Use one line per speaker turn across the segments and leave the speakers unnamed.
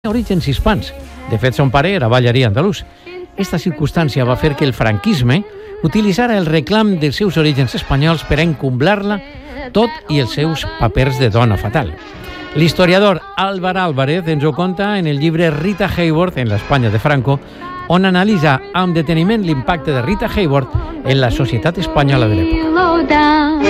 orígens hispans. De fet, son pare era ballarí andalús. Esta circumstància va fer que el franquisme utilitzara el reclam dels seus orígens espanyols per a encumblar-la tot i els seus papers de dona fatal. L'historiador Álvar Álvarez ens ho conta en el llibre Rita Hayworth en l'Espanya de Franco, on analitza amb deteniment l'impacte de Rita Hayworth en la societat espanyola de l'època.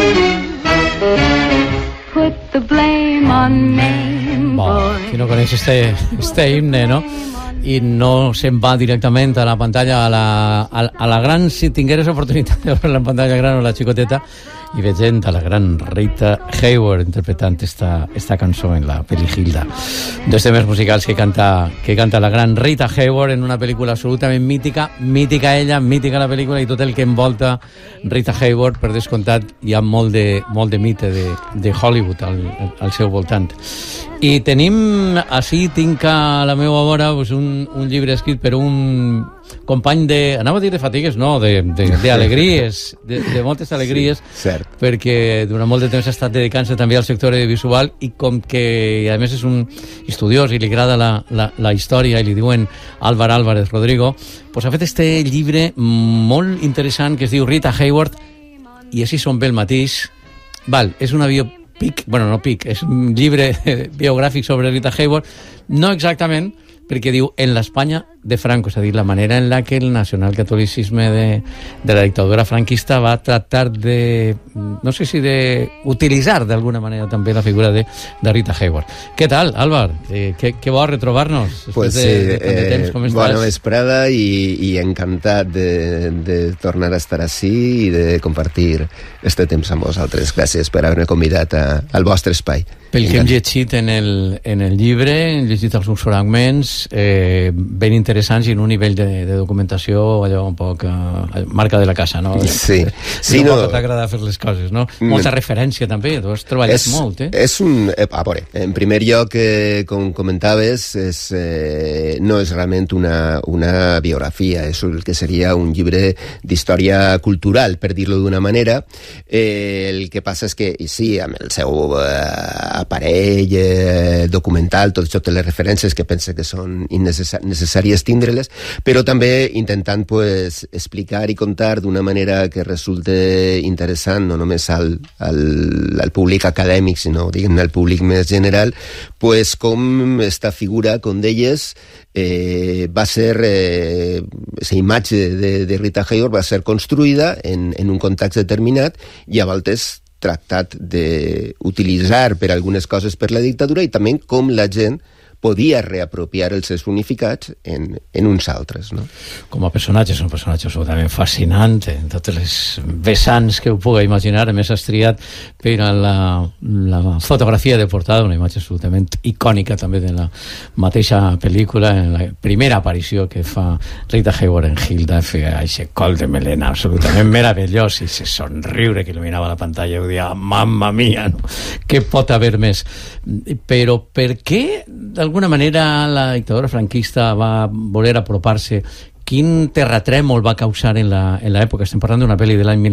Qui no coneix este himne, no? I no se'n va directament a la pantalla, a la gran, si tingueres oportunitat de veure la pantalla gran o la xicoteta, i veient a la gran Rita Hayworth interpretant esta cançó en la pel·li Hilda. Dos temes musicals que canta la gran Rita Hayworth en una pel·lícula absolutament mítica ella, mítica la pel·lícula i tot el que envolta Rita Hayworth. Per descomptat, hi ha molt de mite de Hollywood al seu voltant. I tenim, així tinc a la meva vora un llibre escrit per un company anava a dir de fatigues, no, d'alegries, de moltes alegries,
cert.
Perquè durant molt de temps ha estat dedicant-se també al sector audiovisual i com que a més és un estudiós i li agrada la història i li diuen Álvar Álvarez Rodrigo, pues ha fet este llibre molt interessant que es diu Rita Hayworth i així són bé el mateix. És una és un llibre biogràfic sobre Rita Hayworth, no exactament, perquè diu en l'Espanya de Franco, és a dir, la manera en la que el nacionalcatolicisme de la dictadura franquista va tractar de, no sé si d'utilitzar d'alguna manera també la figura de Rita Hayworth. Què tal, Álvar? Què bo retrobar-nos?
Pues sí, bona vesprada i encantat de tornar a estar així i de compartir este temps amb vosaltres. Gràcies per haver-me convidat al vostre espai.
Pel que hem llegit en el llibre, hem llegit alguns fragments ben interessants i en un nivell de documentació allò un poc marca de la casa, no?
Sí.
No t'agrada fer les coses, no? Molta referència també, tu has treballat molt,
A veure, en primer lloc, com comentaves, no és realment una biografia, és el que seria un llibre d'història cultural, per dir-lo d'una manera. El que passa és que, i sí, amb el seu aparell documental, totes les referències que pense que són necessàries tindre-les, però també intentant explicar i contar d'una manera que resulte interessant no només al públic acadèmic, sinó diguem-ne al públic més general, com esta figura, com deies, va ser la imatge de Rita Hayworth va ser construïda en un context determinat i a voltes tractat d'utilitzar per algunes coses per la dictadura i també com la gent podia reapropiar els seus significats en uns altres, no?
Com a personatge, és un personatge absolutament fascinant en totes les vessants que ho puga imaginar. A més, has triat per a la fotografia de portada, una imatge absolutament icònica també de la mateixa pel·lícula, en la primera aparició que fa Rita Hayworth en Hilda, feia aquest col de melena absolutament meravellós i ese somriure que il·luminava la pantalla, ho dia, mamma mia, no? Què pot haver més? Però per què d'alguna manera la dictadura franquista va voler apropar-se? Quin terratrèmol va causar en l'època? Estem parlant d'una pel·li de l'any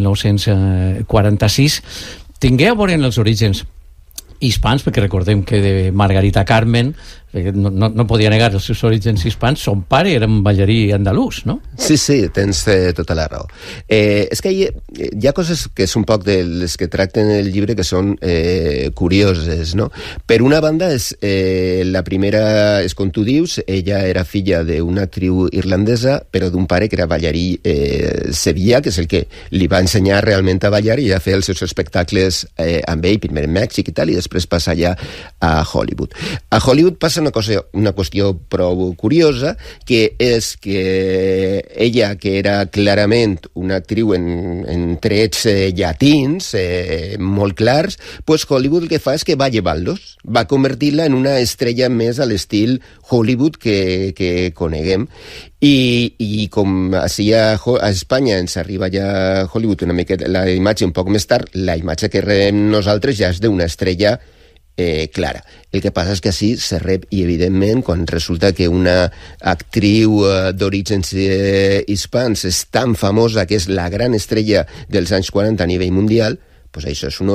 1946. Tingué a veure en els orígens hispans, perquè recordem que de Margarita Carmen no podia negar els seus orígens hispans, son pare era un ballarí andalús, no?
Sí, tens tota la raó. És que hi ha coses que és un poc de les que tracten el llibre que són curioses, no? Per una banda, la primera és com tu dius, ella era filla d'una actriu irlandesa, però d'un pare que era ballarí sevillà, que és el que li va ensenyar realment a ballar i a fer els seus espectacles amb ell, primer en Mèxic i tal, i després passa allà a Hollywood. A Hollywood passa una qüestió prou curiosa, que és que ella, que era clarament una actriu en trets llatins molt clars, Hollywood el que fa és que va llevar-los, va convertir-la en una estrella més a l'estil Hollywood que coneguem. I com així a Espanya ens arriba ja a Hollywood una miqueta la imatge un poc més tard, la imatge que rebem nosaltres ja és d'una estrella clara. El que passa és que així se rep, i evidentment quan resulta que una actriu d'orígens hispans és tan famosa que és la gran estrella dels anys 40 a nivell mundial, doncs això és un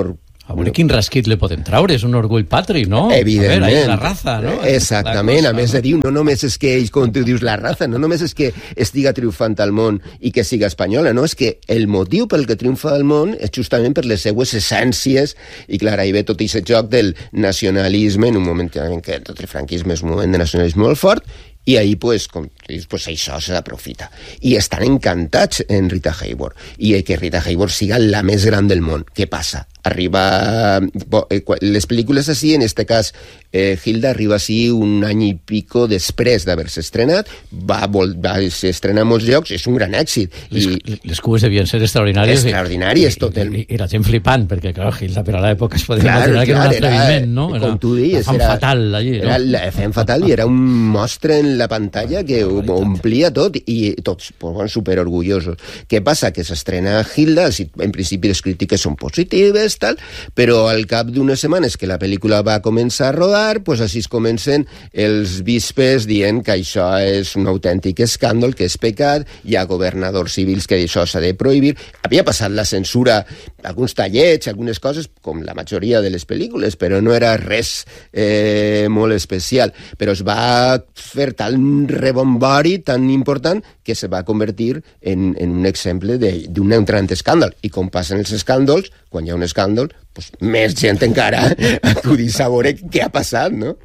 A veure quin rasquit li podem traure, és un orgull patri, no?
Evidentment.
A veure, la raza, no?
Exactament, a més de dir, no només és que ell, com tu dius, la raza, no només és que estiga triomfant al món i que siga espanyola, no, és que el motiu pel que triomfa al món és justament per les seues essències, i clar, ahí ve tot aquest joc del nacionalisme, en un moment en què tot el franquisme és un moment de nacionalisme molt fort, i ahir, pues, com dius, pues, això s'aprofita. I estan encantats en Rita Hayworth. I que Rita Hayworth siga la més gran del món. Què passa? Arriba... les pel·lícules així, en este cas, Hilda arriba així un any i pico després d'haver-se estrenat, va s'estrenar a molts llocs, és un gran èxit.
Les cues devien ser extraordinàries.
Extraordinàries, tot el...
I la gent flipant, perquè, clar, Hilda, per a l'època es podia imaginar que era un atreviment, no?
Com tu dius,
era fatal, allí, no?
Era la fem fatal i era un mostre en la pantalla que omplia tot, i tots pues, super orgullosos. Què passa? Que s'estrena Hilda, en principi les crítiques són positives, tal, però al cap d'unes setmanes que la pel·lícula va començar a rodar, pues així es comencen els bispes dient que això és un autèntic escàndol, que és pecat, hi ha governadors civils que això s'ha de prohibir. Havia passat la censura, alguns tallets, algunes coses, com la majoria de les pel·lícules, però no era res molt especial. Però es va fer tal rebombori tan important que se va convertir en un exemple d'un gran escàndol. I com passen els escàndols, quan hi ha un escàndol, pues, més gent encara acudís a veure què ha passat, no?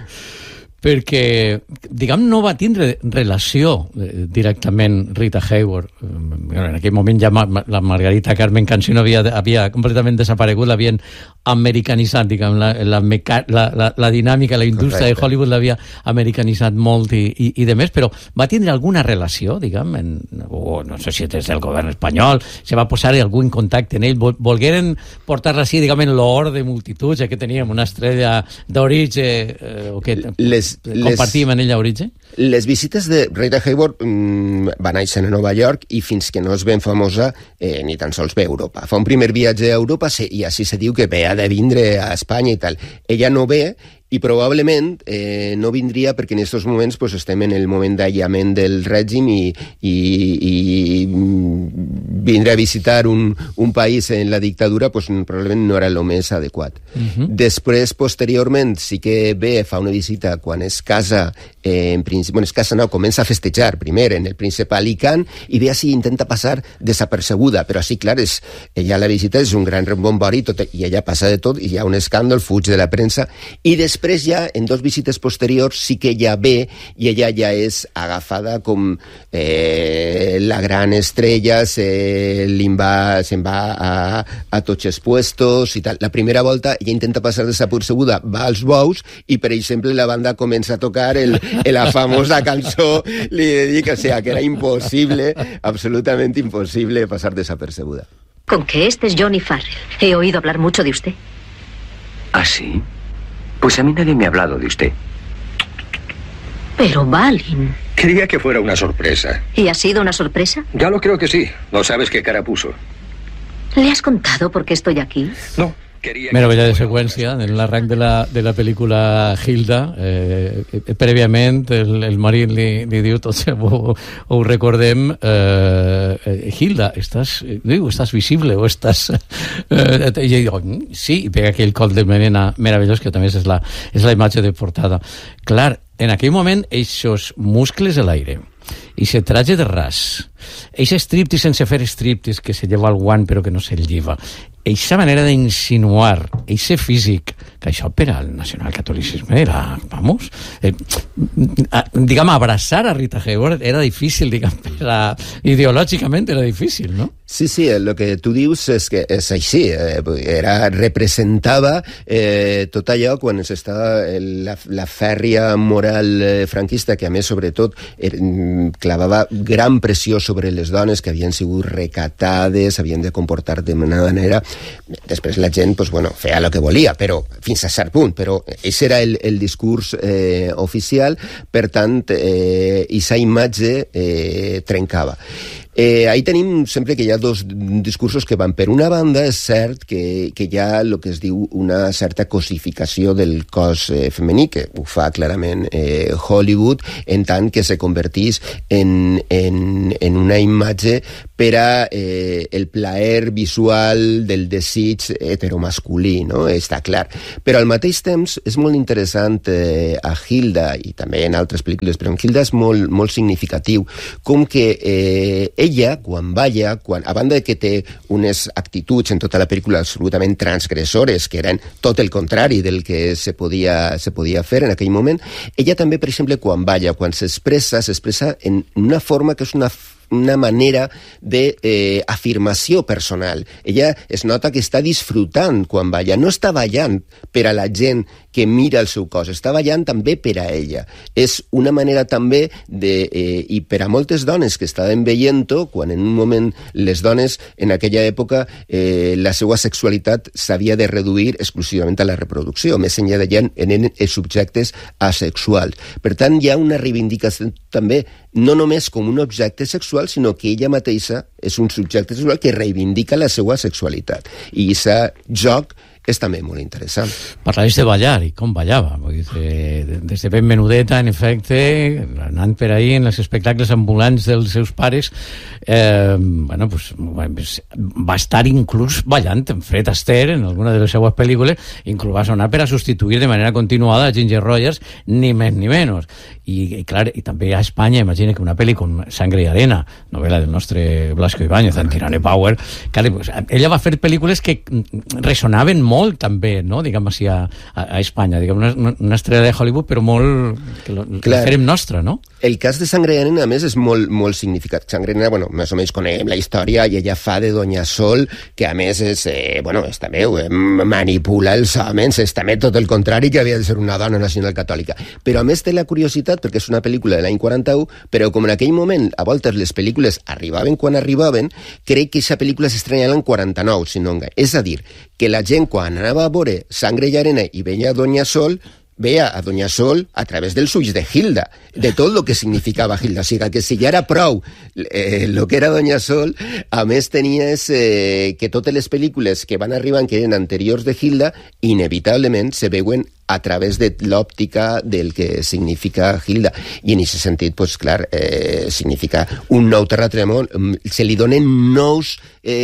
Perquè, diguem, no va tindre relació directament Rita Hayworth. En aquell moment ja la Margarita Carmen Canción havia completament desaparegut, l'havien americanitzat, diguem, la dinàmica, la indústria de Hollywood l'havia americanitzat molt i de més, però va tindre alguna relació, diguem, no sé si des del govern espanyol, se va posar algú en contacte en ell, volgueren portar-la així, diguem, en l'or de multituds, ja que teníem una estrella d'origen, o que compartíem en ella origen?
Les visites de Rita Hayworth va néixer a Nova York i fins que no és ben famosa ni tan sols ve a Europa. Fa un primer viatge a Europa i així se diu que ve a de vindre a Espanya i tal. Ella no ve i probablement no vindria perquè en aquests moments pues, estem en el moment d'aïllament del règim i vindre a visitar un país en la dictadura pues, probablement no era el més adequat. Després, posteriorment, sí que ve, fa una visita quan es casa, en principi, bueno, es casa no, comença a festejar primer en el príncep Alicant i ve així intenta passar desapercebuda, però així, clar, ella la visita és un gran rebombori i ella passa de tot i hi ha un escàndol, fuig de la premsa i després ja, en dos visites posteriors, sí que ja ve i ella ja és agafada com la gran estrella, se'n va a tots els puestos i tal. La primera volta ella intenta passar desapercebuda, va als bous i, per exemple, la banda comença a tocar la famosa cançó li dedica, o sea, que era imposible, absolutamente imposible pasar desapercebuda.
¿Con que este es Johnny Farrell? He oído hablar mucho de usted.
¿Ah, sí? Pues a mí nadie me ha hablado de usted.
Pero Balin...
Quería que fuera una sorpresa.
¿Y ha sido una sorpresa?
Ya lo creo que sí. No sabes qué cara puso.
¿Le has contado por qué estoy aquí?
No.
Meravella de seqüència en l'arranc de la pel·lícula Hilda. Prèviament el marit li diu, tots ho recordem, Hilda, estàs visible o estàs... I ell diu, sí, i pega aquell col de melena meravellós que també és la imatge de portada. Clar, en aquell moment, eixos muscles a l'aire, ese traje de ras, ese striptease sense fer striptease que se lleva al guant però que no se'l lleva, eixa manera d'insinuar, eixe físic, que això per al nacionalcatolicisme era, vamos, diguem, abraçar a Rita Hayworth era difícil, diguem, ideològicament era difícil, no?
Sí, sí, el que tu dius és que és així, representava tot allò quan s'estava la fèrria moral franquista, que a més, sobretot, clavava gran pressió sobre les dones que havien sigut recatades, havien de comportar de manera... Després la gent, pues, bueno, feia el que volia, però fins a cert punt, però aquest era el discurs oficial, per tant, aquesta imatge trencava. Ahí tenim sempre que hi ha dos discursos que van. Per una banda, és cert que hi ha el que es diu una certa cosificació del cos femení, que ho fa clarament Hollywood, en tant que se convertís en una imatge per a el plaer visual del desig heteromasculí, no? Està clar. Però al mateix temps és molt interessant a Hilda, i també en altres pel·lícules, però en Hilda és molt significatiu, com que ella, quan balla, a banda de que té unes actituds en tota la pel·lícula absolutament transgressores, que eren tot el contrari del que se podia fer en aquell moment, ella també, per exemple, quan balla, quan s'expressa en una forma que és una manera d'afirmació personal. Ella es nota que està disfrutant quan balla. No està ballant per a la gent que mira el seu cos, està ballant també per a ella. És una manera també i per a moltes dones que estaven veient-ho, quan en un moment les dones en aquella època la seva sexualitat s'havia de reduir exclusivament a la reproducció, més enllà d'allà eren subjectes asexuals. Per tant, hi ha una reivindicació també, no només com un objecte sexual, sinó que ella mateixa és un subjecte sexual que reivindica la seva sexualitat. I aquest joc és també molt interessant.
Parlaves de ballar i com ballava. Des de ben menudeta, en efecte, anant per ahí en els espectacles ambulants dels seus pares, va estar inclús ballant en Fred Astaire, en alguna de les seues pel·lícules, inclús va sonar per a substituir de manera continuada a Ginger Rogers, ni més ni menys. I clar, i també a Espanya, imagina que una pel·li com Sangre i Arena, novel·la del nostre Blasco Ibáñez, en Tirane Power, ella va fer pel·lícules que resonaven molt també, no? Diguem així, a Espanya, diguem, una estrella de Hollywood, però molt que la farem nostra, no?
El cas de Sangre i Arena, a més, és molt significat. Sangre i Arena, més o menys coneguem la història, i ella fa de Doña Sol, que a més és, també manipula els homes, és també tot el contrari, que havia de ser una dona nacional catòlica. Però a més té la curiositat, perquè és una pel·lícula de l'any 41, però com en aquell moment, a voltes les pel·lícules arribaven quan arribaven, crec que aquesta pel·lícula s'estrenya l'any 49, si no engany. És a dir, que la gent quan anava a veure Sangre i Arena i veia Doña Sol, veia a Doña Sol a través dels ulls de Hilda, de tot el que significava Hilda. O sigui, que si ja era prou el que era Doña Sol, a més tenies que totes les pel·lícules que van arribant, que eren anteriors de Hilda, inevitablement se veuen a través de l'òptica del que significa Hilda. I en aquest sentit, doncs, clar, significa un nou terratrèmol, se li donen nous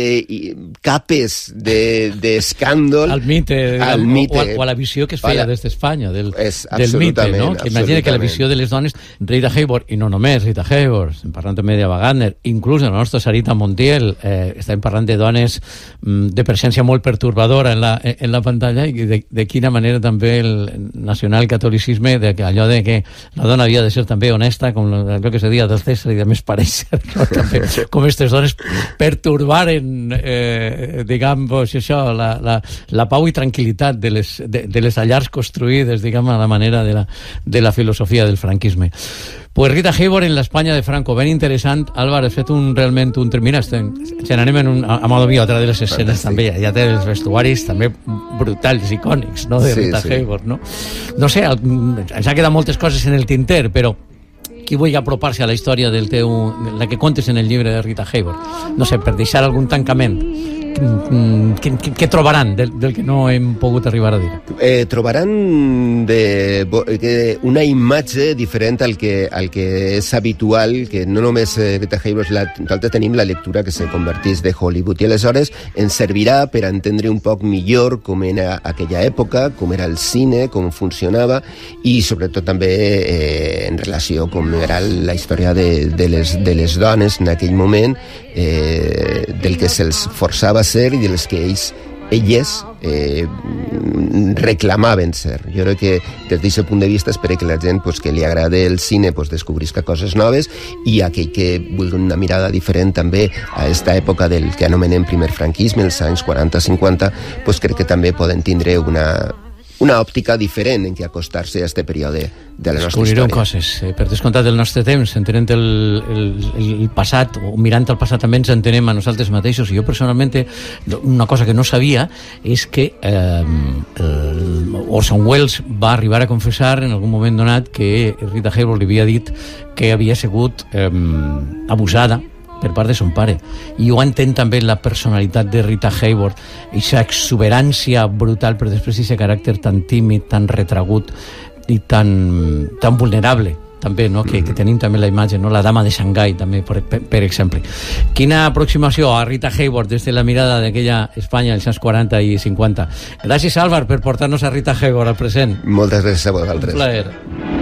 capes d'escàndol
al mite, o a la visió que es feia des d'Espanya del mite, no? Que imagina que la visió de les dones, Rita Hayworth, i no només Rita Hayworth, estem parlant també d'Ava Gardner, inclús la nostra Sarita Montiel, estem parlant de dones de presència molt pertorbadora en la pantalla, i de quina manera també el nacional-catolicisme, allò de que la dona havia de ser també honesta, com allò que se dia del César i de més pareixer, no? També, com aquestes dones pertorbaren diguem-nos això, la pau i tranquil·litat de les llars construïdes, diguem, a la manera de la filosofia del franquisme. Pues Rita Hayworth en l'Espanya de Franco, ben interessant. Álvaro, has fet realment un... Mira, se n'anem a Modoví, otra de les escenes també, ja té els vestuaris també brutals, icònics, no?, de Rita Hayworth, no? No sé, ens ha quedat moltes coses en el tinter, però qui vulgui apropar-se a la història la que contes en el llibre de Rita Hayworth, no sé, per deixar algun tancament, què trobaran del que no hem pogut arribar a dir?
Trobaran una imatge diferent al que és habitual, que no només Rita Hayworth, nosaltres tenim la lectura que se convertís de Hollywood, i aleshores ens servirà per entendre un poc millor com era aquella època, com era el cine, com funcionava, i sobretot també en relació com era la història de les dones en aquell moment, del que se'ls forçava a ser i dels que elles reclamaven ser. Jo crec que des d'aquest punt de vista espero que la gent que li agrada el cine descobrisca coses noves, i aquell que vulgui una mirada diferent també a aquesta època del que anomenem primer franquisme, els anys 40-50, crec que també poden tindre una òptica diferent en què acostar-se a aquest període de la nostra història.
Descobrirem coses. Per descomptat del nostre temps, entenent el passat, o mirant el passat també ens entenem a nosaltres mateixos. I jo personalment, una cosa que no sabia és que Orson Welles va arribar a confessar en algun moment donat que Rita Hayworth li havia dit que havia sigut abusada per part de son pare, i ho entén també la personalitat de Rita Hayworth, aquesta exuberància brutal, però després aquest caràcter tan tímid, tan retragut i tan vulnerable també, no? que tenim també la imatge, no? La dama de Xangai també, per exemple. Quina aproximació a Rita Hayworth des de la mirada d'aquella Espanya als anys 40 i 50. Gràcies, Álvar, per portar-nos a Rita Hayworth al present.
Moltes gràcies a vosaltres.
Un plaer.